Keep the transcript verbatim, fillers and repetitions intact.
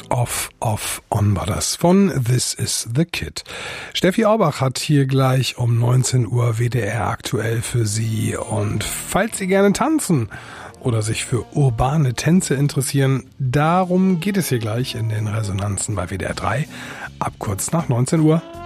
Off, Off, On war das von This is the Kid. Steffi Aubach hat hier gleich um neunzehn Uhr W D R aktuell für Sie. Und falls Sie gerne tanzen oder sich für urbane Tänze interessieren, darum geht es hier gleich in den Resonanzen bei W D R drei ab kurz nach neunzehn Uhr.